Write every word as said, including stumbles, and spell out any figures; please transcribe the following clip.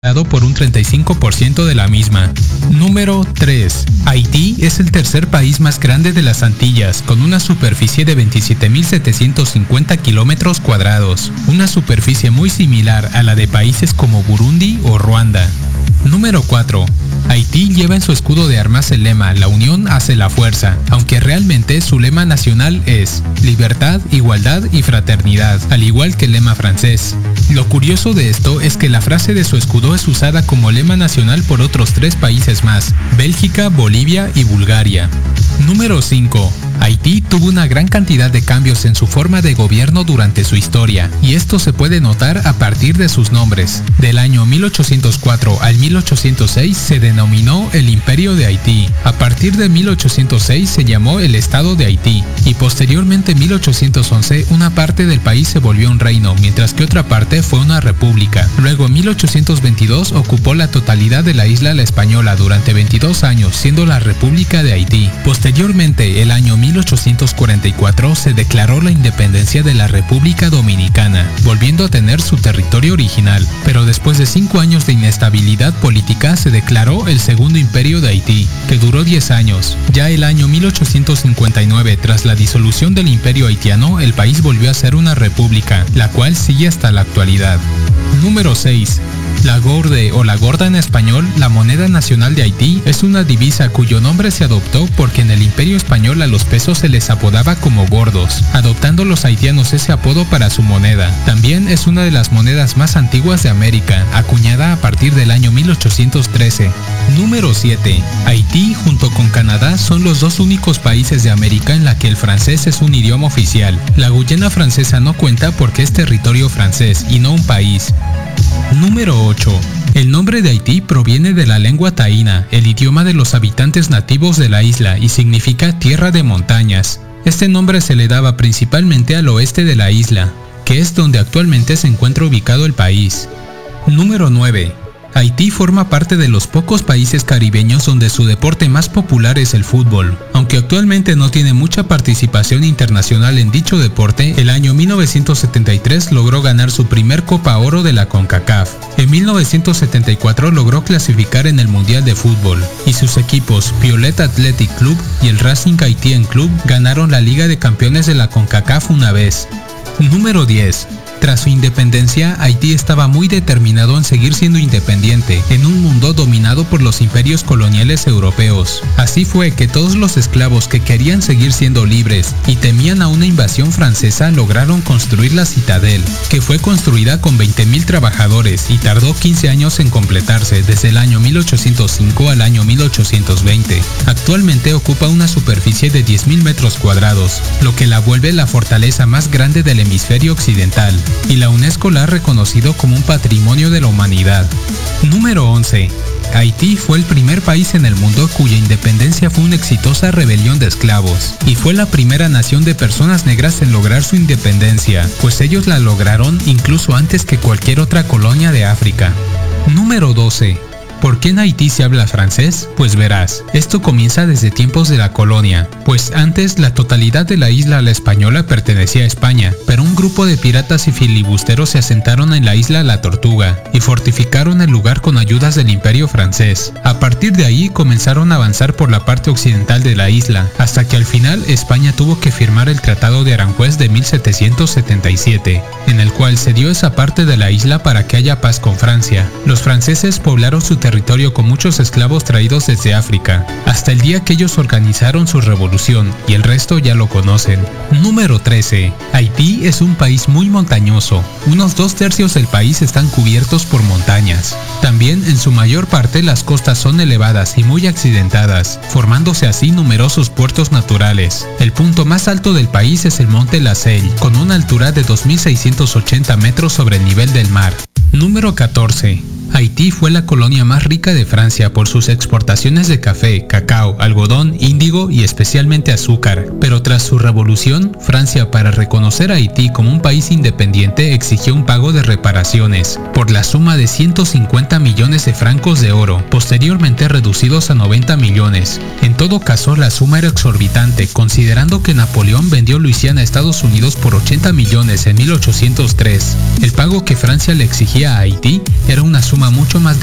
por un treinta y cinco por ciento de la misma. Número tres. Haití es el tercer país más grande de las Antillas, con una superficie de veintisiete mil setecientos cincuenta kilómetros cuadrados, una superficie muy similar a la de países como Burundi o Ruanda. Número cuatro. Haití lleva en su escudo de armas el lema "La unión hace la fuerza", aunque realmente su lema nacional es libertad, igualdad y fraternidad, al igual que el lema francés. Lo curioso de esto es que la frase de su escudo es usada como lema nacional por otros tres países más: Bélgica, Bolivia y Bulgaria. Número cinco. Haití tuvo una gran cantidad de cambios en su forma de gobierno durante su historia, y esto se puede notar a partir de sus nombres. Del año mil ochocientos cuatro al mil ochocientos seis se denominó el Imperio de Haití. A partir de mil ochocientos seis se llamó el Estado de Haití, y posteriormente en mil ochocientos once una parte del país se volvió un reino, mientras que otra parte fue una república. Luego en mil ochocientos veintidós ocupó la totalidad de la isla La Española durante veintidós años, siendo la República de Haití. Posteriormente, el año mil ochocientos cuarenta y cuatro se declaró la independencia de la República Dominicana, volviendo a tener su territorio original, pero después de cinco años de inestabilidad política se declaró el Segundo Imperio de Haití, que duró diez años. Ya el año mil ochocientos cincuenta y nueve, tras la disolución del Imperio haitiano, el país volvió a ser una república, la cual sigue hasta la actualidad. Número seis. La gourde o la gorda en español, la moneda nacional de Haití, es una divisa cuyo nombre se adoptó porque en el Imperio Español a los pesos se les apodaba como gordos, adoptando los haitianos ese apodo para su moneda. También es una de las monedas más antiguas de América, acuñada a partir del año mil ochocientos trece. Número siete. Haití junto con Canadá son los dos únicos países de América en la que el francés es un idioma oficial. La Guyana francesa no cuenta porque es territorio francés y no un país. Número ocho. El nombre de Haití proviene de la lengua taína, el idioma de los habitantes nativos de la isla, y significa tierra de montañas. Este nombre se le daba principalmente al oeste de la isla, que es donde actualmente se encuentra ubicado el país. Número nueve. Haití forma parte de los pocos países caribeños donde su deporte más popular es el fútbol. Aunque actualmente no tiene mucha participación internacional en dicho deporte, el año mil novecientos setenta y tres logró ganar su primer Copa Oro de la CONCACAF. En mil novecientos setenta y cuatro logró clasificar en el Mundial de Fútbol, y sus equipos Violet Athletic Club y el Racing Haitien Club ganaron la Liga de Campeones de la CONCACAF una vez. Número diez. Tras su independencia, Haití estaba muy determinado en seguir siendo independiente, en un mundo dominado por los imperios coloniales europeos. Así fue que todos los esclavos que querían seguir siendo libres y temían a una invasión francesa lograron construir la Citadel, que fue construida con veinte mil trabajadores y tardó quince años en completarse, desde el año mil ochocientos cinco al año mil ochocientos veinte. Actualmente ocupa una superficie de diez mil metros cuadrados, lo que la vuelve la fortaleza más grande del hemisferio occidental, y la UNESCO la ha reconocido como un patrimonio de la humanidad. Número once. Haití fue el primer país en el mundo cuya independencia fue una exitosa rebelión de esclavos, y fue la primera nación de personas negras en lograr su independencia, pues ellos la lograron incluso antes que cualquier otra colonia de África. Número doce. ¿Por qué en Haití se habla francés? Pues verás, esto comienza desde tiempos de la colonia, pues antes la totalidad de la isla La Española pertenecía a España, pero un grupo de piratas y filibusteros se asentaron en la isla La Tortuga y fortificaron el lugar con ayudas del Imperio francés. A partir de ahí comenzaron a avanzar por la parte occidental de la isla, hasta que al final España tuvo que firmar el Tratado de Aranjuez de mil setecientos setenta y siete, en el cual se dio esa parte de la isla para que haya paz con Francia. Los franceses poblaron su territorio territorio con muchos esclavos traídos desde África, hasta el día que ellos organizaron su revolución, y el resto ya lo conocen. Número trece. Haití es un país muy montañoso. Unos dos tercios del país están cubiertos por montañas. También en su mayor parte las costas son elevadas y muy accidentadas, formándose así numerosos puertos naturales. El punto más alto del país es el monte La Selle, con una altura de dos mil seiscientos ochenta metros sobre el nivel del mar. Número catorce. Haití fue la colonia más rica de Francia por sus exportaciones de café, cacao, algodón, índigo y especialmente azúcar. Pero tras su revolución, Francia, para reconocer a Haití como un país independiente, exigió un pago de reparaciones por la suma de ciento cincuenta millones de francos de oro, posteriormente reducidos a noventa millones. En todo caso, la suma era exorbitante, considerando que Napoleón vendió Luisiana a Estados Unidos por ochenta millones en mil ochocientos tres. El pago que Francia le exigía a Haití era una suma mucho más